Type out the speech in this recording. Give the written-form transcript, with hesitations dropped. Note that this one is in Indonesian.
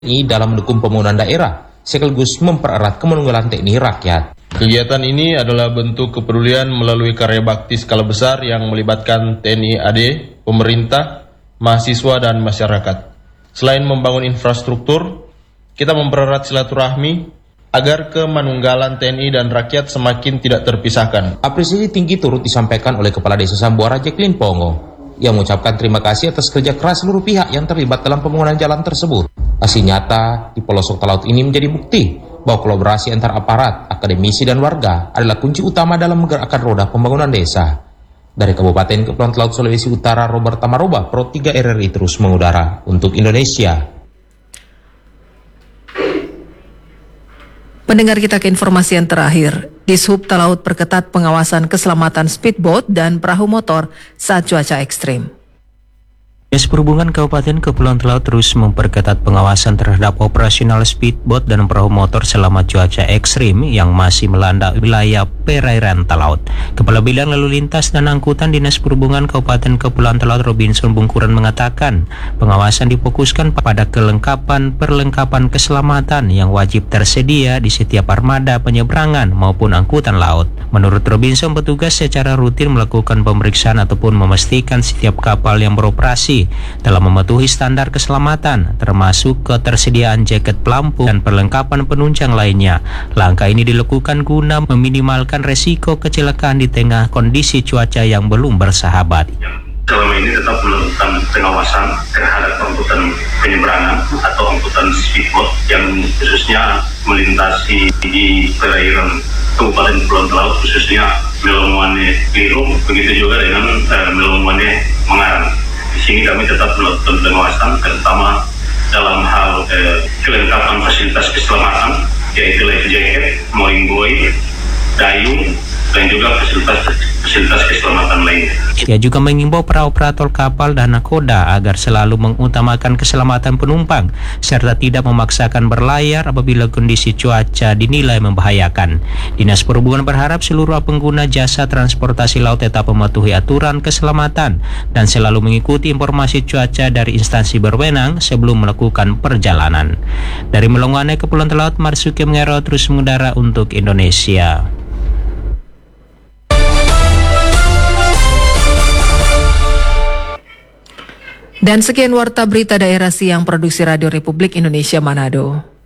TNI dalam mendukung pembangunan daerah, sekaligus mempererat kemanunggalan TNI rakyat. Kegiatan ini adalah bentuk kepedulian melalui karya bakti skala besar yang melibatkan TNI AD, pemerintah, mahasiswa, dan masyarakat. Selain membangun infrastruktur, kita mempererat silaturahmi agar kemanunggalan TNI dan rakyat semakin tidak terpisahkan. Apresiasi tinggi turut disampaikan oleh Kepala Desa Sambuara Jacqueline Pongo, yang mengucapkan terima kasih atas kerja keras seluruh pihak yang terlibat dalam pembangunan jalan tersebut. Hasil nyata di pelosok talaut ini menjadi bukti bahwa kolaborasi antar aparat, akademisi, dan warga adalah kunci utama dalam menggerakkan roda pembangunan desa. Dari Kabupaten Kepulauan Talaut Sulawesi Utara, Robert Tamaroba, Pro 3 RRI terus mengudara untuk Indonesia. Pendengar, kita ke informasi yang terakhir. Dishub Talaut perketat pengawasan keselamatan speedboat dan perahu motor saat cuaca ekstrim. Dinas Perhubungan Kabupaten Kepulauan Talaut terus memperketat pengawasan terhadap operasional speedboat dan perahu motor selama cuaca ekstrim yang masih melanda wilayah perairan Talaut. Kepala Bidang Lalu Lintas dan Angkutan Dinas Perhubungan Kabupaten Kepulauan Talaut Robinson Bungkuran mengatakan, pengawasan difokuskan pada perlengkapan keselamatan yang wajib tersedia di setiap armada penyeberangan maupun angkutan laut. Menurut Robinson, petugas secara rutin melakukan pemeriksaan ataupun memastikan setiap kapal yang beroperasi dalam mematuhi standar keselamatan, termasuk ketersediaan jaket pelampung dan perlengkapan penunjang lainnya. Langkah ini dilakukan guna meminimalkan resiko kecelakaan di tengah kondisi cuaca yang belum bersahabat. Selama ini tetap melakukan pengawasan terhadap angkutan penyeberangan atau angkutan speedboat yang khususnya melintasi di perairan Kabupaten Kepulauan Talaut, khususnya Melongwane Lirung, begitu juga dengan Melongwane Mengarang. Di sini kami tetap melakukan pengawasan, terutama dalam hal kelengkapan fasilitas keselamatan, yaitu life jacket, mooring buoy, dayung, dan juga fasilitas keselamatan lainnya. Ia juga mengimbau para operator kapal dan nakoda agar selalu mengutamakan keselamatan penumpang serta tidak memaksakan berlayar apabila kondisi cuaca dinilai membahayakan. Dinas Perhubungan berharap seluruh pengguna jasa transportasi laut tetap mematuhi aturan keselamatan dan selalu mengikuti informasi cuaca dari instansi berwenang sebelum melakukan perjalanan. Dari Melongwane, Kepulauan Talaut, Marsuki Mengero terus mengudara untuk Indonesia. Dan sekian warta berita daerah siang produksi Radio Republik Indonesia Manado.